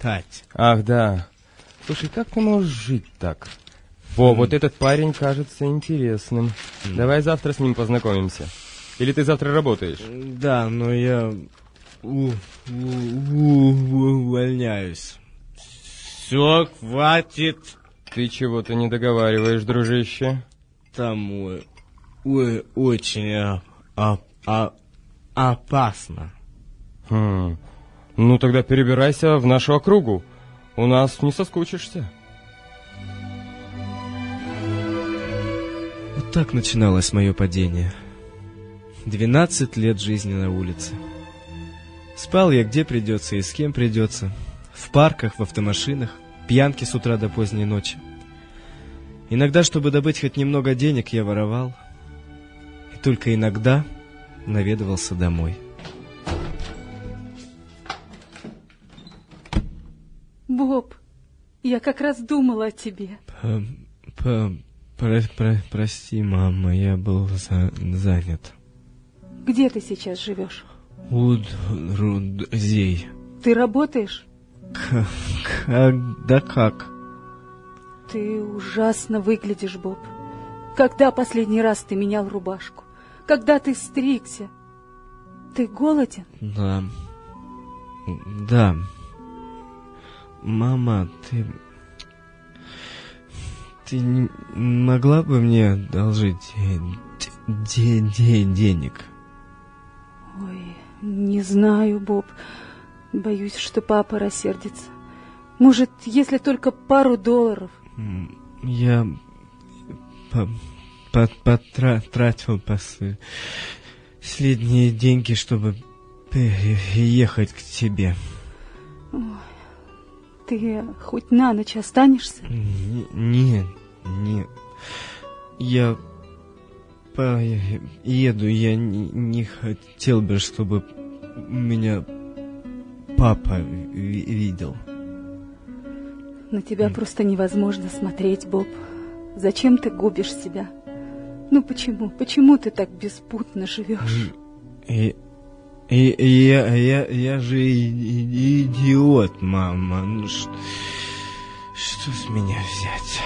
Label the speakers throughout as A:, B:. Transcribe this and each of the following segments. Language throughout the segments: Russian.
A: летать.
B: Ах, да. Слушай, как ты можешь жить так? Вот этот парень кажется интересным. Давай завтра с ним познакомимся. Или ты завтра работаешь?
A: Да, но я увольняюсь. Все, хватит.
B: Ты чего-то не договариваешь, дружище.
A: Там очень опасно.
B: Ну тогда перебирайся в нашу округу. У нас не соскучишься.
A: Вот так начиналось мое падение. 12 лет жизни на улице. Спал я где придется и с кем придется. В парках, в автомашинах, пьянки с утра до поздней ночи. Иногда, чтобы добыть хоть немного денег, я воровал. И только иногда наведывался домой.
C: Боб, я как раз думала о тебе.
A: Прости, мама, я был занят.
C: Где ты сейчас живешь?
A: У друзей.
C: Ты работаешь?
A: Да как?
C: Ты ужасно выглядишь, Боб. Когда последний раз ты менял рубашку? Когда ты стригся? Ты голоден?
A: Да. Мама, ты не могла бы мне одолжить денег?
C: Ой, не знаю, Боб. Боюсь, что папа рассердится. Может, если только пару $100.
A: Я потратил последние деньги, чтобы переехать к тебе.
C: Ой, ты хоть на ночь останешься?
A: Нет. Я поеду. Я не хотел бы, чтобы меня папа видел.
C: На тебя просто невозможно смотреть, Боб. Зачем ты губишь себя? Ну почему? Почему ты так беспутно живешь?
A: Я же идиот, мама. Ну что с меня взять?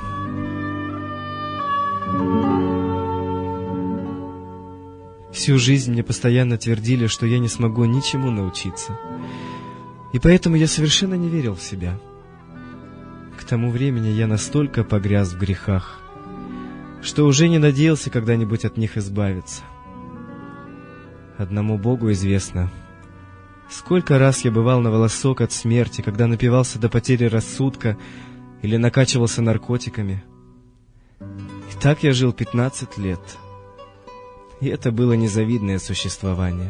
A: Всю жизнь мне постоянно твердили, что я не смогу ничему научиться. И поэтому я совершенно не верил в себя. К тому времени я настолько погряз в грехах, что уже не надеялся когда-нибудь от них избавиться. Одному Богу известно, сколько раз я бывал на волосок от смерти, когда напивался до потери рассудка или накачивался наркотиками. И так я жил 15 лет. И это было незавидное существование.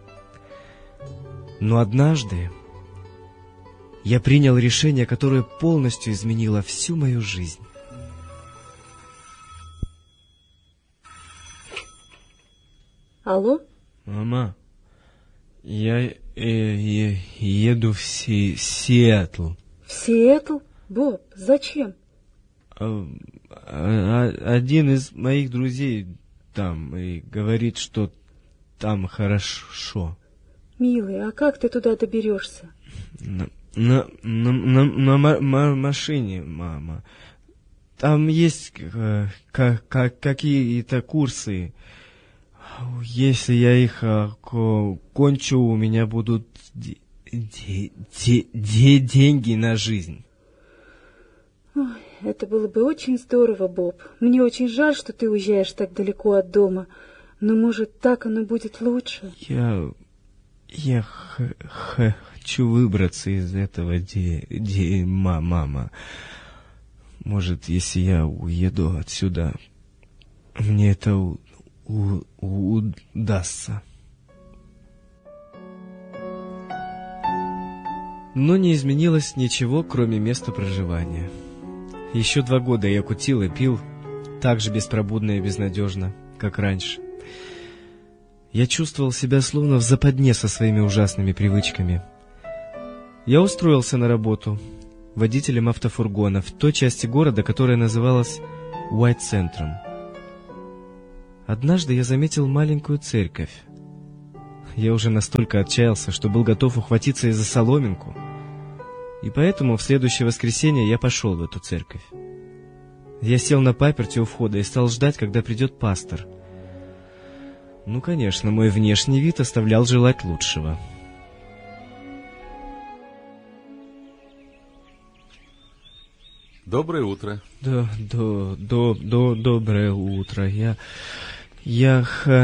A: Но однажды я принял решение, которое полностью изменило всю мою жизнь.
C: Алло?
A: Мама, я еду в Сиэтл.
C: В Сиэтл? Боб, зачем?
A: Один из моих друзей там и говорит, что там хорошо.
C: Милый, а как ты туда доберешься?
A: На машине, мама. Там есть какие-то курсы. Если я их кончу, у меня будут деньги на жизнь.
C: Ой, это было бы очень здорово, Боб. Мне очень жаль, что ты уезжаешь так далеко от дома. Но, может, так оно будет лучше?
A: Я хочу выбраться из этого дерьма, мама. Может, если я уеду отсюда, мне это удастся. Но не изменилось ничего, кроме места проживания. Еще 2 года я кутил и пил, так же беспробудно и безнадежно, как раньше. Я чувствовал себя словно в западне со своими ужасными привычками. Я устроился на работу водителем автофургона в той части города, которая называлась Уайт-центром. Однажды я заметил маленькую церковь. Я уже настолько отчаялся, что был готов ухватиться и за соломинку. И поэтому в следующее воскресенье я пошел в эту церковь. Я сел на паперти у входа и стал ждать, когда придет пастор. Ну, конечно, мой внешний вид оставлял желать лучшего.
D: Доброе утро.
A: Доброе утро. Я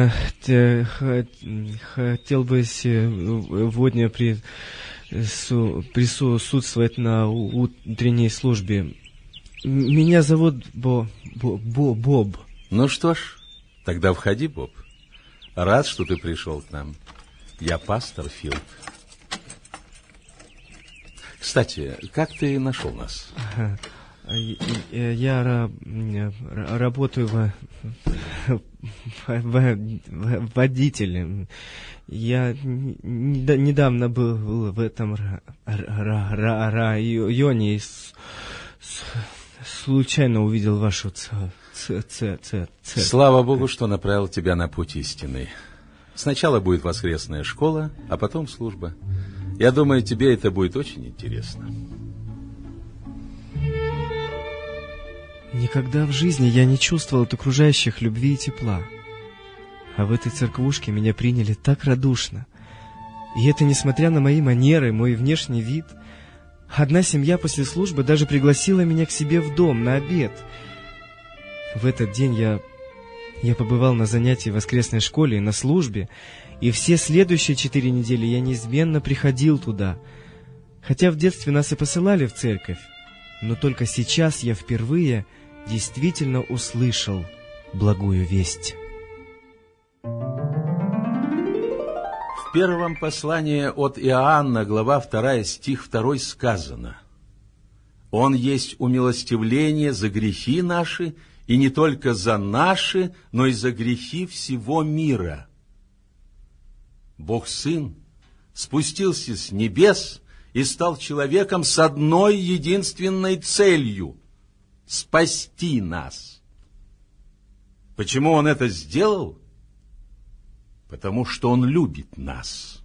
A: хотел бы сегодня присутствовать на утренней службе. Меня зовут Боб.
D: Ну что ж, тогда входи, Боб. Рад, что ты пришел к нам. Я пастор Филд. Кстати, как ты нашел нас?
A: Я работаю водителем. Я недавно был в этом районе и случайно увидел вашу церковь.
D: Слава Богу, что направил тебя на путь истинный. Сначала будет воскресная школа, а потом служба. Я думаю, тебе это будет очень интересно.
A: Никогда в жизни я не чувствовал от окружающих любви и тепла. А в этой церквушке меня приняли так радушно. И это несмотря на мои манеры, мой внешний вид. Одна семья после службы даже пригласила меня к себе в дом на обед. В этот день я побывал на занятии в воскресной школе и на службе, и все следующие 4 недели я неизменно приходил туда. Хотя в детстве нас и посылали в церковь, но только сейчас я впервые действительно услышал благую весть.
D: В первом послании от Иоанна, глава 2, стих 2 сказано: «Он есть умилостивление за грехи наши, и не только за наши, но и за грехи всего мира». Бог Сын спустился с небес и стал человеком с одной единственной целью – спасти нас. Почему Он это сделал? Потому что Он любит нас.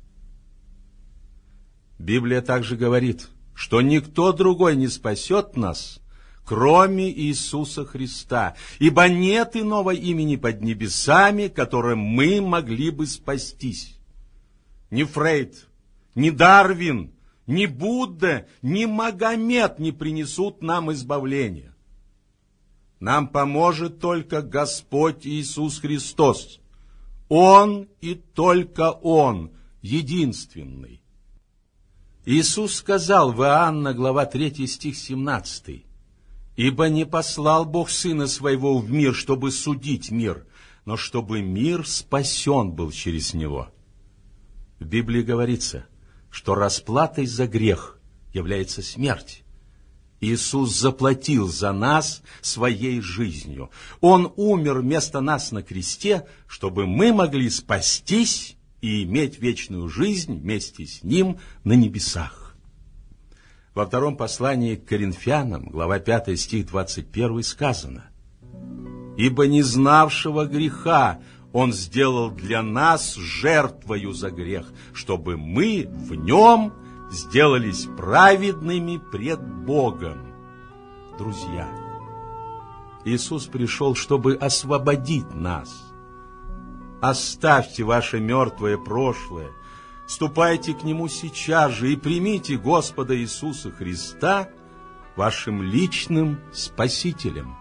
D: Библия также говорит, что никто другой не спасет нас, кроме Иисуса Христа, ибо нет иного имени под небесами, которым мы могли бы спастись. Ни Фрейд, ни Дарвин, ни Будда, ни Магомед не принесут нам избавления. Нам поможет только Господь Иисус Христос. Он и только Он, единственный. Иисус сказал в Иоанна, глава 3, стих 17: «Ибо не послал Бог Сына Своего в мир, чтобы судить мир, но чтобы мир спасен был через Него». В Библии говорится, что расплатой за грех является смерть. Иисус заплатил за нас своей жизнью. Он умер вместо нас на кресте, чтобы мы могли спастись и иметь вечную жизнь вместе с Ним на небесах. Во втором послании к Коринфянам, глава 5, стих 21 сказано: «Ибо не знавшего греха Он сделал для нас жертвою за грех, чтобы мы в Нем сделались праведными пред Богом». Друзья, Иисус пришел, чтобы освободить нас. Оставьте ваше мертвое прошлое, ступайте к Нему сейчас же и примите Господа Иисуса Христа вашим личным Спасителем.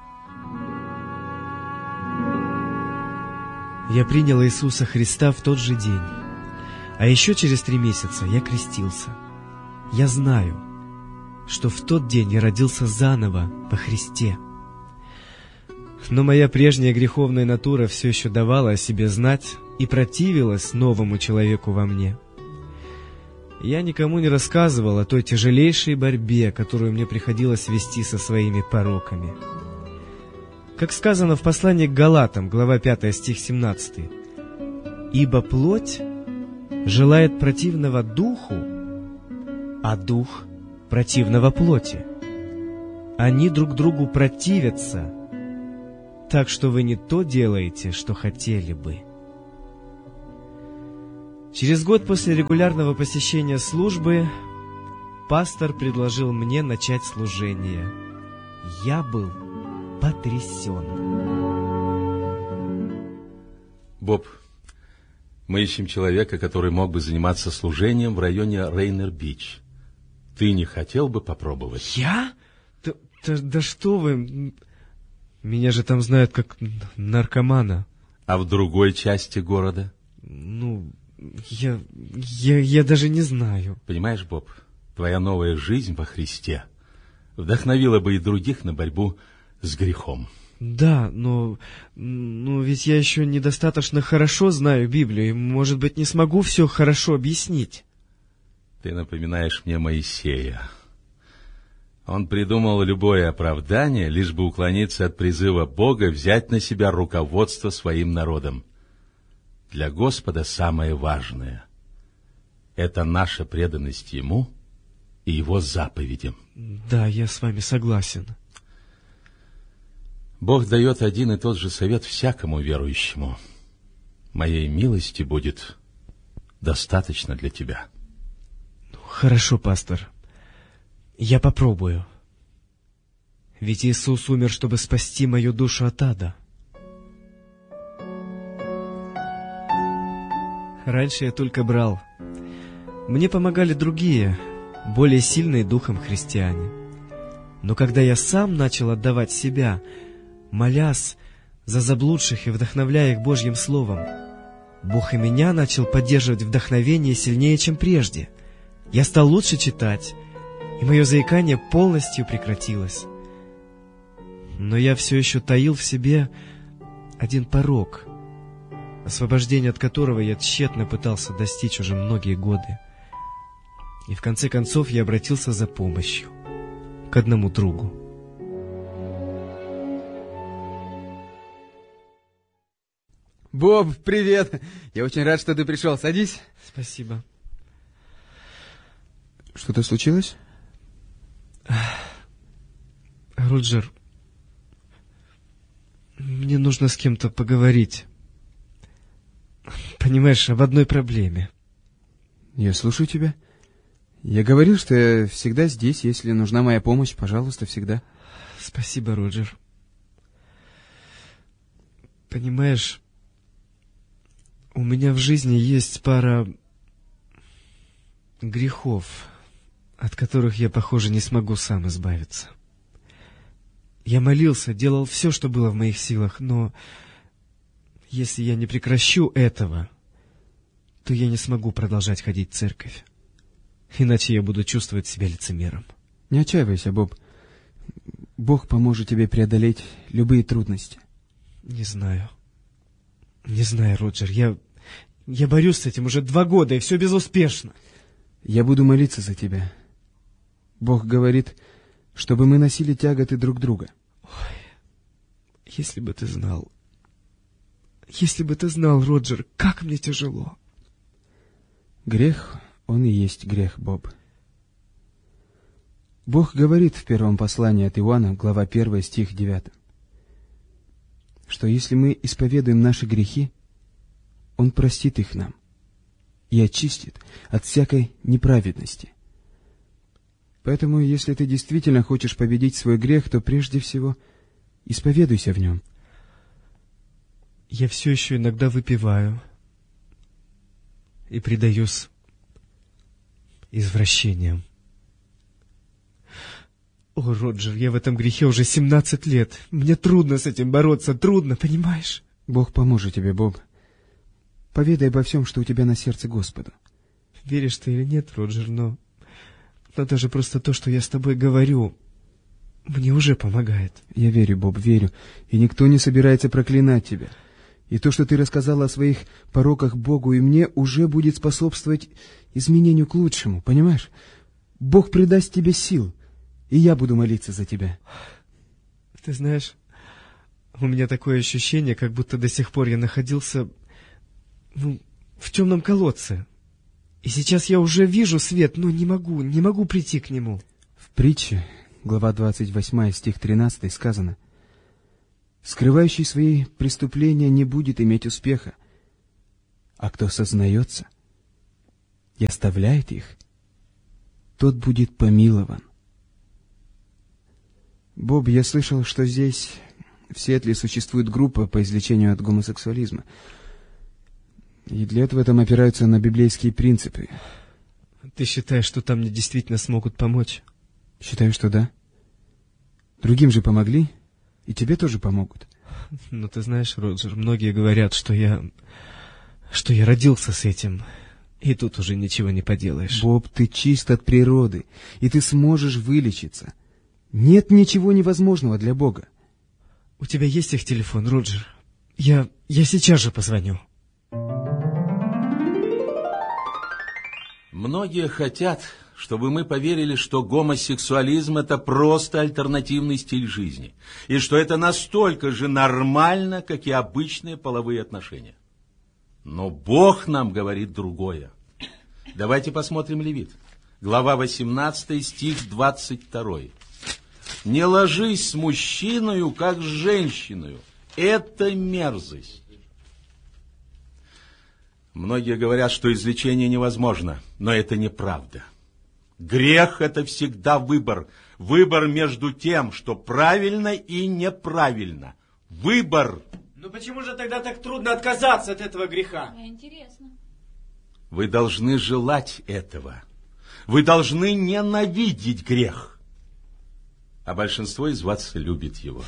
A: Я принял Иисуса Христа в тот же день, а еще через 3 месяца я крестился. Я знаю, что в тот день я родился заново во Христе. Но моя прежняя греховная натура все еще давала о себе знать и противилась новому человеку во мне. Я никому не рассказывал о той тяжелейшей борьбе, которую мне приходилось вести со своими пороками. Как сказано в послании к Галатам, глава 5, стих 17: «Ибо плоть желает противного духу, а дух противного плоти. Они друг другу противятся, так что вы не то делаете, что хотели бы». Через год после регулярного посещения службы пастор предложил мне начать служение. Я был потрясен.
D: Боб, мы ищем человека, который мог бы заниматься служением в районе Рейнер-Бич. Ты не хотел бы попробовать?
A: Я? Да что вы... Меня же там знают как наркомана.
D: А в другой части города?
A: Ну, я даже не знаю.
D: Понимаешь, Боб, твоя новая жизнь во Христе вдохновила бы и других на борьбу с грехом.
A: Да, но ведь я еще недостаточно хорошо знаю Библию, и, может быть, не смогу все хорошо объяснить.
D: Ты напоминаешь мне Моисея. Он придумал любое оправдание, лишь бы уклониться от призыва Бога взять на себя руководство своим народом. Для Господа самое важное — это наша преданность Ему и Его заповедям.
A: Да, я с вами согласен.
D: Бог дает один и тот же совет всякому верующему. Моей милости будет достаточно для тебя.
A: Хорошо, пастор. Я попробую. Ведь Иисус умер, чтобы спасти мою душу от ада. Раньше я только брал. Мне помогали другие, более сильные духом христиане. Но когда я сам начал отдавать себя, молясь за заблудших и вдохновляя их Божьим Словом, Бог и меня начал поддерживать вдохновение сильнее, чем прежде. Я стал лучше читать, и мое заикание полностью прекратилось. Но я все еще таил в себе один порок, освобождение от которого я тщетно пытался достичь уже многие годы. И в конце концов я обратился за помощью к одному другу.
E: Боб, привет! Я очень рад, что ты пришел. Садись.
A: Спасибо.
E: Что-то случилось?
A: Роджер, мне нужно с кем-то поговорить. Понимаешь, об одной проблеме.
E: Я слушаю тебя. Я говорил, что я всегда здесь. Если нужна моя помощь, пожалуйста, всегда.
A: Спасибо, Роджер. Понимаешь, у меня в жизни есть пара грехов, от которых я, похоже, не смогу сам избавиться. Я молился, делал все, что было в моих силах, но если я не прекращу этого, то я не смогу продолжать ходить в церковь. Иначе я буду чувствовать себя лицемером.
E: Не отчаивайся, Боб. Бог поможет тебе преодолеть любые трудности.
A: Не знаю, Роджер. Я борюсь с этим уже 2 года, и все безуспешно.
E: Я буду молиться за тебя. Бог говорит, чтобы мы носили тяготы друг друга.
A: Ой, если бы ты знал, Роджер, как мне тяжело.
E: Грех, он и есть грех, Боб. Бог говорит в первом послании от Иоанна, глава 1, стих 9, что если мы исповедуем наши грехи, Он простит их нам и очистит от всякой неправедности. Поэтому, если ты действительно хочешь победить свой грех, то прежде всего исповедуйся в нем.
A: Я все еще иногда выпиваю и предаюсь извращениям. О, Роджер, я в этом грехе уже 17 лет. Мне трудно с этим бороться, трудно, понимаешь?
E: Бог поможет тебе, Боб. Поведай обо всем, что у тебя на сердце Господу.
A: Веришь ты или нет, Роджер, но даже просто то, что я с тобой говорю, мне уже помогает.
E: Я верю, Боб, верю. И никто не собирается проклинать тебя. И то, что ты рассказала о своих пороках Богу и мне, уже будет способствовать изменению к лучшему, понимаешь? Бог придаст тебе сил, и я буду молиться за тебя.
A: Ты знаешь, у меня такое ощущение, как будто до сих пор я находился в темном колодце. И сейчас я уже вижу свет, но не могу прийти к нему.
E: В притче, глава 28, стих 13, сказано: «Скрывающий свои преступления не будет иметь успеха, а кто сознается и оставляет их, тот будет помилован. Боб, я слышал, что здесь, в Сиэтле, существует группа по излечению от гомосексуализма. И для этого там опираются на библейские принципы.
A: Ты считаешь, что там мне действительно смогут помочь?
E: Считаю, что да. Другим же помогли, и тебе тоже помогут.
A: Ну, ты знаешь, Роджер, многие говорят, что я родился с этим, и тут уже ничего не поделаешь.
E: Боб, ты чист от природы, и ты сможешь вылечиться. Нет ничего невозможного для Бога.
A: У тебя есть их телефон, Роджер? Я сейчас же позвоню.
D: Многие хотят, чтобы мы поверили, что гомосексуализм – это просто альтернативный стиль жизни, и что это настолько же нормально, как и обычные половые отношения. Но Бог нам говорит другое. Давайте посмотрим Левит, глава 18, стих 22. «Не ложись с мужчиною, как с женщиною, это мерзость». Многие говорят, что излечение невозможно, но это неправда. Грех – это всегда выбор. Выбор между тем, что правильно и неправильно. Выбор.
F: Ну почему же тогда так трудно отказаться от этого греха?
G: Интересно.
D: Вы должны желать этого. Вы должны ненавидеть грех. А большинство из вас любит его.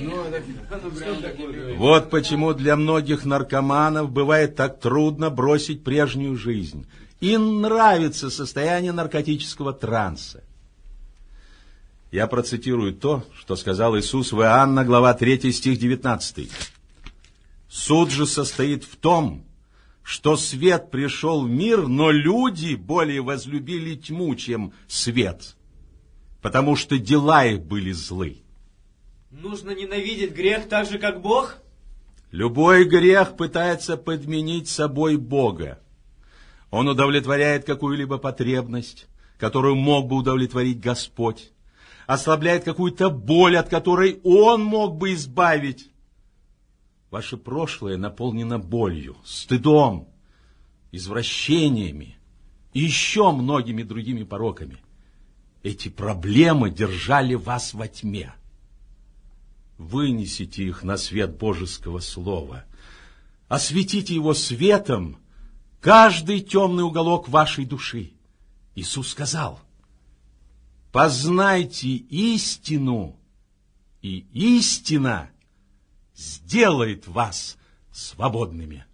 D: Вот почему для многих наркоманов бывает так трудно бросить прежнюю жизнь. Им нравится состояние наркотического транса. Я процитирую то, что сказал Иисус в Иоанна, глава 3, стих 19. «Суд же состоит в том, что свет пришел в мир, но люди более возлюбили тьму, чем свет, потому что дела их были злы».
F: Нужно ненавидеть грех так же, как Бог?
D: Любой грех пытается подменить собой Бога. Он удовлетворяет какую-либо потребность, которую мог бы удовлетворить Господь, ослабляет какую-то боль, от которой Он мог бы избавить. Ваше прошлое наполнено болью, стыдом, извращениями и еще многими другими пороками. Эти проблемы держали вас во тьме. Вынесите их на свет Божеского Слова. Осветите его светом каждый темный уголок вашей души. Иисус сказал: «Познайте истину, и истина сделает вас свободными».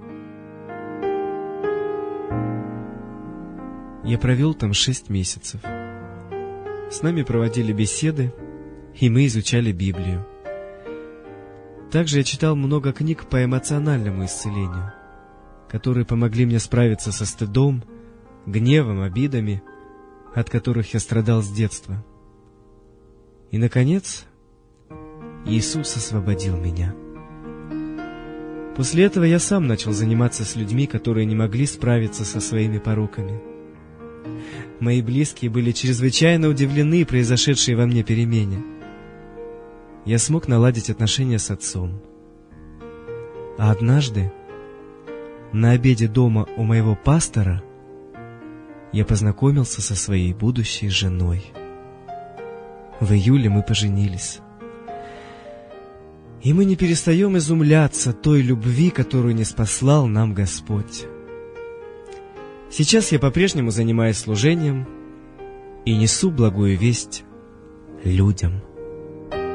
A: Я провел там 6 месяцев. С нами проводили беседы, и мы изучали Библию. Также я читал много книг по эмоциональному исцелению, которые помогли мне справиться со стыдом, гневом, обидами, от которых я страдал с детства. И, наконец, Иисус освободил меня. После этого я сам начал заниматься с людьми, которые не могли справиться со своими пороками. Мои близкие были чрезвычайно удивлены произошедшей во мне перемене. Я смог наладить отношения с отцом. А однажды, на обеде дома у моего пастора, я познакомился со своей будущей женой. В июле мы поженились. И мы не перестаем изумляться той любви, которую ниспослал нам Господь. Сейчас я по-прежнему занимаюсь служением и несу благую весть людям.